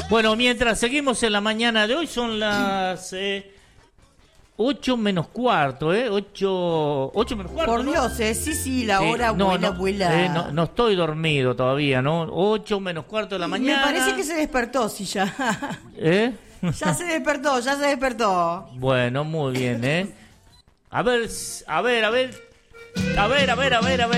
Bueno, mientras seguimos en la mañana de hoy, son las 8 menos cuarto, 8 menos cuarto. Por ¿no? Dios, sí, la hora vuela. No estoy dormido todavía, ¿no? 8 menos cuarto de la mañana. Me parece que se despertó, sí, ya. Ya se despertó. Bueno, muy bien, A ver.